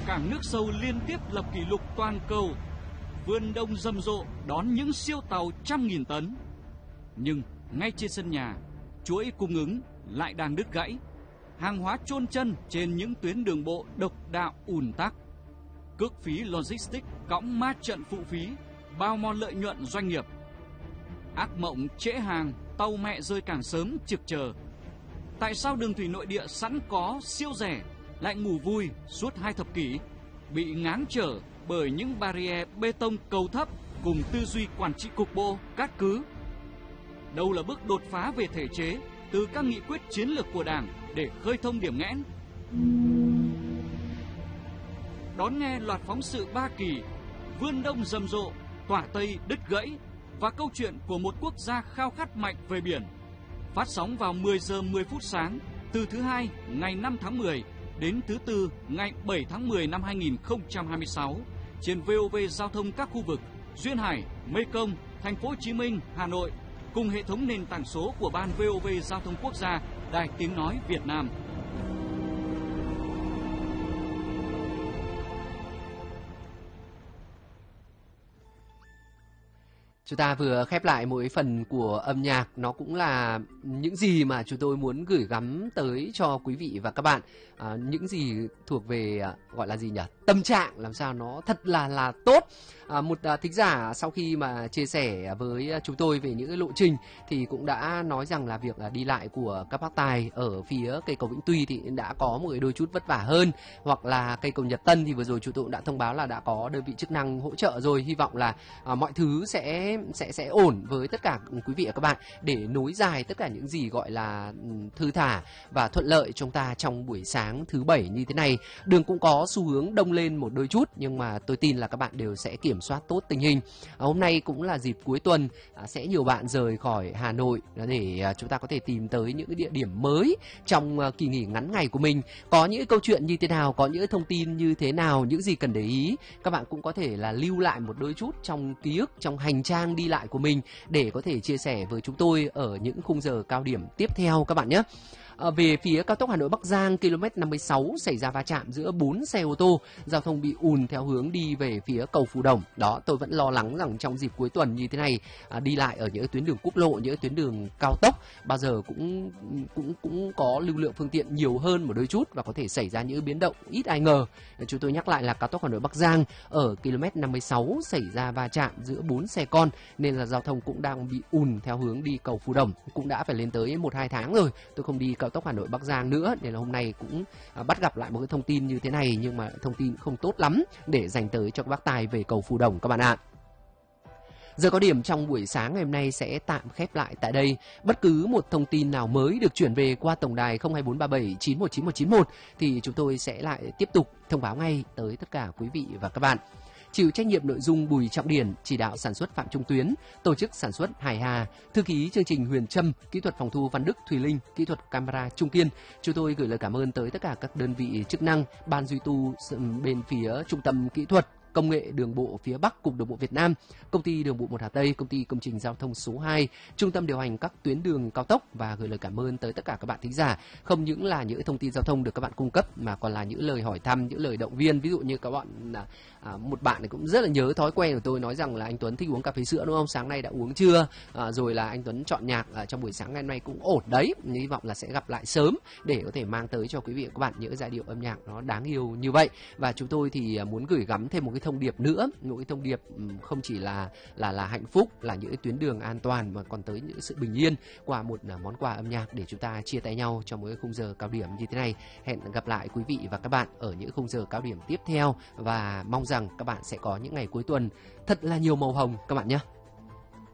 cảng nước sâu liên tiếp lập kỷ lục toàn cầu. Vườn đông rầm rộ đón những siêu tàu trăm nghìn tấn. Nhưng ngay trên sân nhà, chuỗi cung ứng lại đang đứt gãy. Hàng hóa chôn chân trên những tuyến đường bộ độc đạo ùn tắc. Cước phí logistics cõng ma trận phụ phí, bao mòn lợi nhuận doanh nghiệp. Ác mộng trễ hàng, tàu mẹ rơi càng sớm trực chờ. Tại sao đường thủy nội địa sẵn có siêu rẻ lại ngủ vui suốt 2 thập kỷ, bị ngáng trở bởi những barrier bê tông cầu thấp cùng tư duy quản trị cục bộ, cát cứ? Đâu là bước đột phá về thể chế từ các nghị quyết chiến lược của Đảng để khơi thông điểm nghẽn? Đón nghe loạt phóng sự 3 kỳ, vươn đông rầm rộ, tỏa tây đứt gãy và câu chuyện của một quốc gia khao khát mạnh về biển. Phát sóng vào 10 giờ 10 phút sáng từ thứ Hai ngày 5 tháng 10 đến thứ Tư ngày 7 tháng 10 năm 2026 trên VOV Giao thông các khu vực Duyên Hải, Mekong, Thành phố Hồ Chí Minh, Hà Nội cùng hệ thống nền tảng số của Ban VOV Giao thông Quốc gia, Đài Tiếng nói Việt Nam. Chúng ta vừa khép lại mỗi phần của âm nhạc, nó cũng là những gì mà chúng tôi muốn gửi gắm tới cho quý vị và các bạn. Những gì thuộc về gọi là gì nhỉ? Tâm trạng làm sao nó thật là tốt. Một thính giả sau khi mà chia sẻ với chúng tôi về những cái lộ trình thì cũng đã nói rằng là việc đi lại của các bác tài ở phía cây cầu Vĩnh Tuy thì đã có một đôi chút vất vả hơn, hoặc là cây cầu Nhật Tân thì vừa rồi chúng tôi cũng đã thông báo là đã có đơn vị chức năng hỗ trợ rồi. Hy vọng là mọi thứ sẽ ổn với tất cả quý vị và các bạn để nối dài tất cả những gì gọi là thư thả và thuận lợi chúng ta trong buổi sáng thứ Bảy như thế này. Đường cũng có xu hướng đông lên một đôi chút, nhưng mà tôi tin là các bạn đều sẽ kiểm soát tốt tình hình. Hôm nay cũng là dịp cuối tuần, sẽ nhiều bạn rời khỏi Hà Nội để chúng ta có thể tìm tới những cái địa điểm mới trong kỳ nghỉ ngắn ngày của mình. Có những câu chuyện như thế nào, có những thông tin như thế nào, những gì cần để ý, các bạn cũng có thể là lưu lại một đôi chút trong ký ức, trong hành trang đi lại của mình để có thể chia sẻ với chúng tôi ở những khung giờ cao điểm tiếp theo các bạn nhé. Về phía cao tốc Hà Nội Bắc Giang, km 56 xảy ra va chạm giữa 4 xe ô tô, giao thông bị ùn theo hướng đi về phía cầu Phù Đồng. Đó, tôi vẫn lo lắng rằng trong dịp cuối tuần như thế này, đi lại ở những tuyến đường quốc lộ, những tuyến đường cao tốc bao giờ cũng có lưu lượng phương tiện nhiều hơn một đôi chút và có thể xảy ra những biến động ít ai ngờ. Chúng tôi nhắc lại là cao tốc Hà Nội Bắc Giang ở km 56 xảy ra va chạm giữa 4 xe con nên là giao thông cũng đang bị ùn theo hướng đi cầu Phù Đồng. Cũng đã phải lên tới 1-2 tháng rồi tôi không đi cao tốc Hà Nội Bắc Giang nữa, nên là hôm nay cũng bắt gặp lại một cái thông tin như thế này, nhưng mà thông tin không tốt lắm để dành tới cho các bác tài về cầu Phù Đồng các bạn ạ. Giờ có điểm trong buổi sáng ngày hôm nay sẽ tạm khép lại tại đây. Bất cứ một thông tin nào mới được chuyển về qua tổng đài 02437 919191 thì chúng tôi sẽ lại tiếp tục thông báo ngay tới tất cả quý vị và các bạn. Chịu trách nhiệm nội dung Bùi Trọng Điển, chỉ đạo sản xuất Phạm Trung Tuyến, tổ chức sản xuất Hải Hà, thư ký chương trình Huyền Trâm, kỹ thuật phòng thu Văn Đức, Thùy Linh, kỹ thuật camera Trung Kiên. Chúng tôi gửi lời cảm ơn tới tất cả các đơn vị chức năng, ban duy tu bên phía trung tâm kỹ thuật công nghệ đường bộ phía Bắc, Cục Đường bộ Việt Nam, Công ty Đường bộ 1 Hà Tây, Công ty Công trình Giao thông số 2, Trung tâm điều hành các tuyến đường cao tốc, và gửi lời cảm ơn tới tất cả các bạn thính giả. Không những là những thông tin giao thông được các bạn cung cấp mà còn là những lời hỏi thăm, những lời động viên. Ví dụ như các bạn một bạn này cũng rất là nhớ thói quen của tôi, nói rằng là anh Tuấn thích uống cà phê sữa đúng không? Sáng nay đã uống chưa? Rồi là anh Tuấn chọn nhạc trong buổi sáng ngày hôm nay cũng ổn đấy. Hy vọng là sẽ gặp lại sớm để có thể mang tới cho quý vị và các bạn những giai điệu âm nhạc nó đáng yêu như vậy. Và chúng tôi thì muốn gửi gắm thêm một cái thông điệp nữa, một cái thông điệp không chỉ là hạnh phúc, là những cái tuyến đường an toàn, mà còn tới những sự bình yên qua một món quà âm nhạc để chúng ta chia tay nhau trong một cái khung giờ cao điểm như thế này. Hẹn gặp lại quý vị và các bạn ở những khung giờ cao điểm tiếp theo, và mong rằng các bạn sẽ có những ngày cuối tuần thật là nhiều màu hồng các bạn nhé.